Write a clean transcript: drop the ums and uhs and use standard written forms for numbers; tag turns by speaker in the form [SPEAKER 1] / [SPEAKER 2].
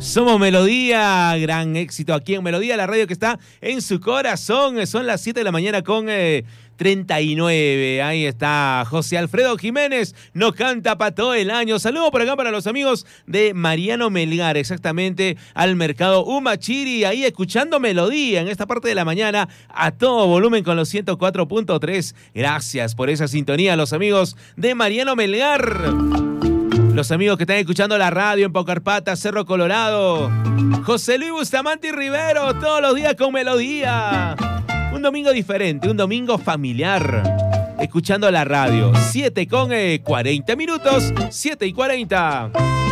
[SPEAKER 1] Somos Melodía, gran éxito aquí en Melodía, la radio que está en su corazón. Son las 7 de la mañana con 39. Ahí está José Alfredo Jiménez, nos canta para todo el año. Saludos por acá para los amigos de Mariano Melgar, exactamente al mercado Humachiri, ahí escuchando Melodía en esta parte de la mañana a todo volumen con los 104.3. Gracias por esa sintonía, los amigos de Mariano Melgar. Los amigos que están escuchando la radio en Paucarpata, Cerro Colorado. José Luis Bustamante y Rivero, todos los días con Melodía. Un domingo diferente, un domingo familiar. Escuchando la radio. 7 con 40 minutos, 7:40.